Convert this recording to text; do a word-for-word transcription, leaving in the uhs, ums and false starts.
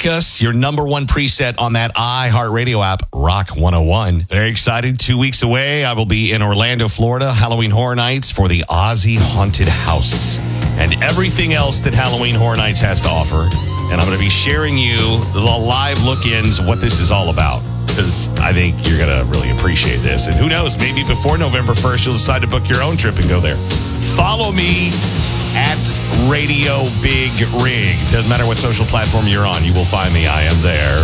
like us, your number one preset on that iHeartRadio app, Rock one oh one. Very excited. Two weeks away, I will be in Orlando, Florida, Halloween Horror Nights for the Ozzy Haunted House and everything else that Halloween Horror Nights has to offer. And I'm going to be sharing you the live look-ins of what this is all about, because I think you're going to really appreciate this. And who knows, maybe before November first, you'll decide to book your own trip and go there. Follow me at Radio Big Rig. Doesn't matter what social platform you're on, you will find me. I am there.